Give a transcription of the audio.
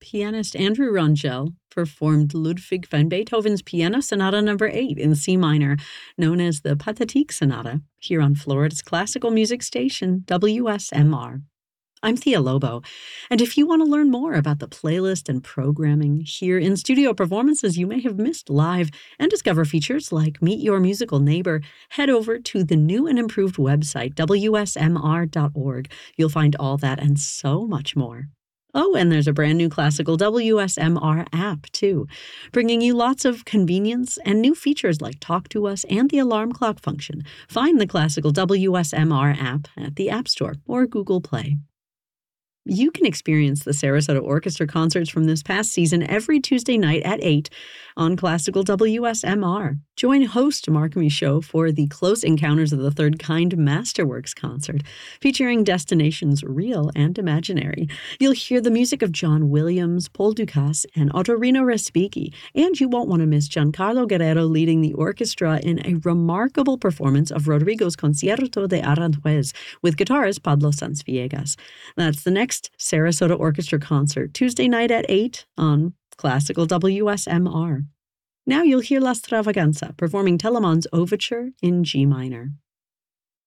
pianist Andrew Rangel performed Ludwig van Beethoven's Piano Sonata No. 8 in C minor, known as the Pathétique Sonata, here on Florida's classical music station, WSMR. I'm Thea Lobo, and if you want to learn more about the playlist and programming, hear in-studio performances you may have missed live, and discover features like Meet Your Musical Neighbor, head over to the new and improved website, wsmr.org. You'll find all that and so much more. Oh, and there's a brand new classical WSMR app, too, bringing you lots of convenience and new features like Talk to Us and the alarm clock function. Find the classical WSMR app at the App Store or Google Play. You can experience the Sarasota Orchestra concerts from this past season every Tuesday night at 8 on Classical WSMR. Join host Mark Michaud for the Close Encounters of the Third Kind Masterworks concert, featuring destinations real and imaginary. You'll hear the music of John Williams, Paul Dukas, and Ottorino Respighi, and you won't want to miss Giancarlo Guerrero leading the orchestra in a remarkable performance of Rodrigo's Concierto de Aranjuez with guitarist Pablo Sanz-Villegas. That's the next Sarasota Orchestra concert, Tuesday night at 8 on Classical WSMR. Now you'll hear La Stravaganza performing Telemann's Overture in G minor.